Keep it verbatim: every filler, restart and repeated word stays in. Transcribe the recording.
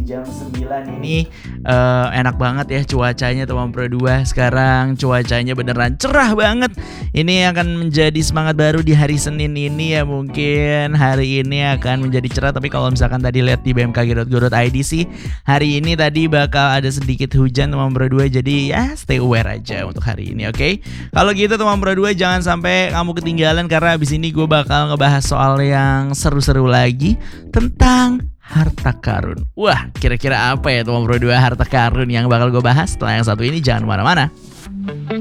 jam sembilan ini uh, enak banget ya cuacanya teman Pro dua. Sekarang cuacanya beneran cerah banget. Ini akan menjadi semangat baru di hari Senin ini ya. Mungkin hari ini akan menjadi cerah, tapi kalau misalkan tadi lihat di b m k g dot go dot i d sih, hari ini tadi bakal ada sedikit hujan teman Pro dua. Jadi ya stay aware aja untuk hari ini, oke? Okay? Kalau gitu teman Pro dua, jangan sampai kamu ketinggalan, karena abis ini gue bakal ngebahas soal yang seru-seru lagi tentang harta karun. Wah, kira-kira apa ya teman Pro dua harta karun yang bakal gue bahas? Setelah yang satu ini, jangan kemana-mana.